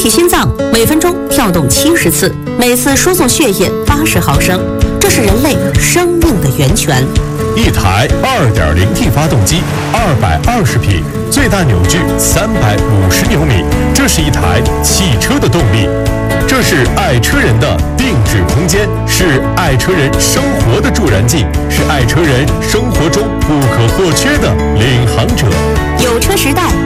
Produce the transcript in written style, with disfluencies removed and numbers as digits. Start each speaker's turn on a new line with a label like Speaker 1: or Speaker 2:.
Speaker 1: 体心脏每分钟跳动70次，每次输送血液80毫升，这是人类生命的源泉。
Speaker 2: 一台 2.0T 发动机，220匹，最大扭矩350牛米，这是一台汽车的动力。这是爱车人的定制空间，是爱车人生活的助燃剂，是爱车人生活中不可或缺的领航者。
Speaker 1: 有车时代。